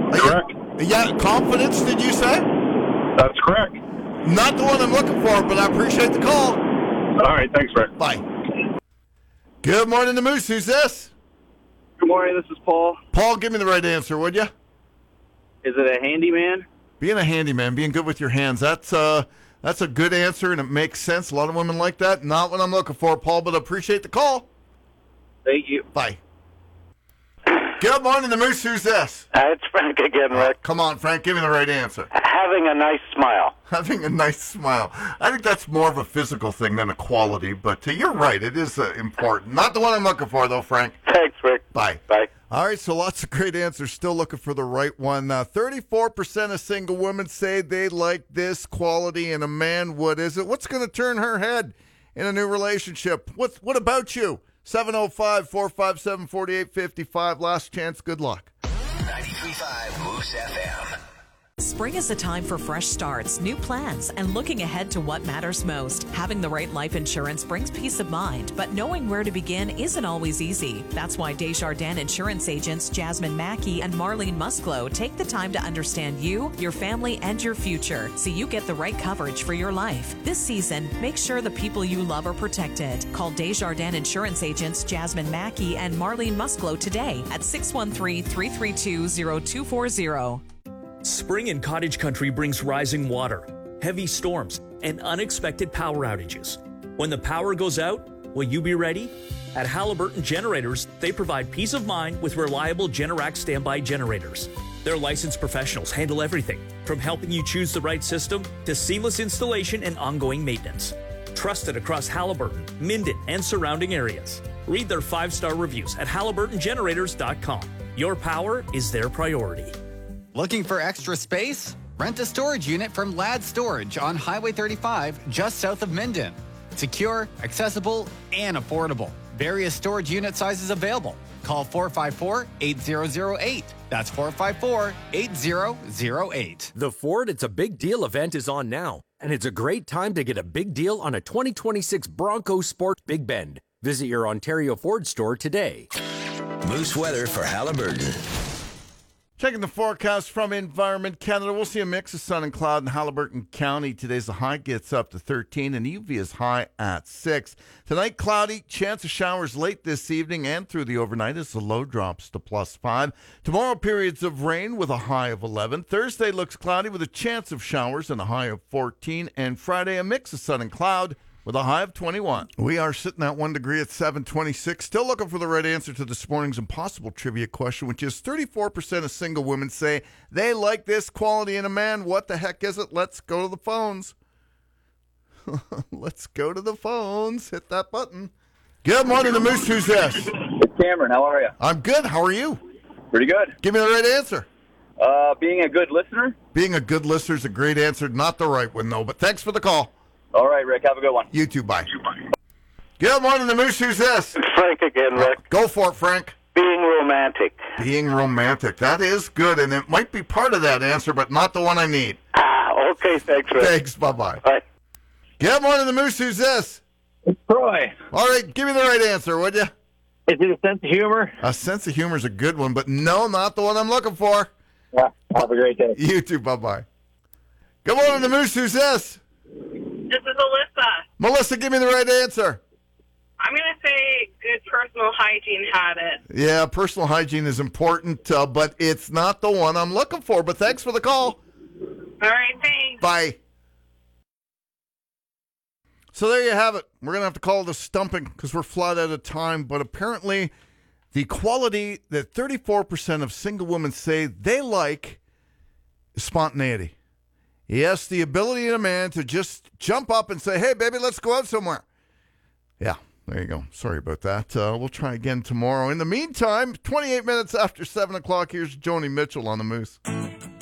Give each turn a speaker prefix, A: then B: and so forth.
A: Correct.
B: Yeah, confidence, did you say?
A: That's correct.
B: Not the one I'm looking for, but I appreciate the call.
A: All right, thanks, Rick.
B: Bye. Good morning, the Moose. Who's this?
C: Good morning, this is Paul.
B: Paul, give me the right answer, would you?
C: Is it a handyman?
B: Being a handyman, being good with your hands, that's a good answer, and it makes sense. A lot of women like that. Not what I'm looking for, Paul, but I appreciate the call.
C: Thank you.
B: Bye. Good morning, the Moose. Who's this?
D: It's Frank again, Rick.
B: Come on, Frank, give me the right answer.
D: Having a nice smile.
B: Having a nice smile. I think that's more of a physical thing than a quality, but you're right. It is important. Not the one I'm looking for, though, Frank.
D: Thanks, Rick.
B: Bye.
D: Bye.
B: All right, so lots of great answers. Still looking for the right one. 34% of single women say they like this quality in a man. What is it? What's going to turn her head in a new relationship? What about you? 705-457-4855. Last chance. Good luck.
E: 93.5 Moose FM.
F: Spring is a time for fresh starts, new plans, and looking ahead to what matters most. Having the right life insurance brings peace of mind, but knowing where to begin isn't always easy. That's why Desjardins insurance agents Jasmine Mackey and Marlene Musclo take the time to understand you, your family, and your future so you get the right coverage for your life. This season, make sure the people you love are protected. Call Desjardins insurance agents Jasmine Mackey and Marlene Musclo today at 613-332-0240.
G: Spring in cottage country brings rising water, heavy storms, and unexpected power outages. When the power goes out, will you be ready? At Halliburton Generators, they provide peace of mind with reliable Generac standby generators. Their licensed professionals handle everything, from helping you choose the right system to seamless installation and ongoing maintenance. Trusted across Halliburton, Minden, and surrounding areas. Read their 5-star reviews at halliburtongenerators.com. Your power is their priority.
H: Looking for extra space? Rent a storage unit from Ladd Storage on Highway 35, just south of Minden. Secure, accessible, and affordable. Various storage unit sizes available. Call 454-8008. That's 454-8008.
I: The Ford It's a Big Deal event is on now, and it's a great time to get a big deal on a 2026 Bronco Sport Big Bend. Visit your Ontario Ford store today.
E: Moose weather for Halliburton.
B: Checking the forecast from Environment Canada, we'll see a mix of sun and cloud in Halliburton County. Today's the high gets up to 13 and UV is high at 6. Tonight, cloudy, chance of showers late this evening and through the overnight as the low drops to +5. Tomorrow, periods of rain with a high of 11. Thursday looks cloudy with a chance of showers and a high of 14. And Friday, a mix of sun and cloud with a high of 21. We are sitting at 1 degree at 726. Still looking for the right answer to this morning's impossible trivia question, which is 34% of single women say they like this quality in a man. What the heck is it? Let's go to the phones. Let's go to the phones. Hit that button. Good morning, the Moose. Who's this?
C: It's Cameron. How are you?
B: I'm good. How are you?
C: Pretty good.
B: Give me the right answer.
C: Being a good listener.
B: Being a good listener is a great answer. Not the right one, though. But thanks for the call.
C: All right, Rick. Have a good one.
B: You too. Bye. Good morning, the Moose. Who's this?
D: It's Frank again, Rick.
B: Go for it, Frank.
D: Being romantic.
B: Being romantic. That is good, and it might be part of that answer, but not the one I need.
D: Okay, thanks, Rick.
B: Thanks. Bye-bye.
D: Bye.
B: Good morning, the Moose. Who's this?
C: It's Troy.
B: All right, give me the right answer, would you?
C: Is it a sense of humor?
B: A sense of humor is a good one, but no, not the one I'm looking for.
C: Yeah. Have a great day.
B: You too. Bye-bye. Good morning, the Moose. Who's this?
J: This is Alyssa.
B: Melissa, give me the right answer.
J: I'm going to say good personal hygiene habit.
B: Yeah, personal hygiene is important, but it's not the one I'm looking for. But thanks for the call.
J: All right, thanks.
B: Bye. So there you have it. We're going to have to call this stumping because we're flat out of time. But apparently the quality that 34% of single women say they like is spontaneity. Yes, the ability in a man to just jump up and say, hey, baby, let's go out somewhere. Yeah, there you go. Sorry about that. We'll try again tomorrow. In the meantime, 28 minutes after 7 o'clock, here's Joni Mitchell on the Moose.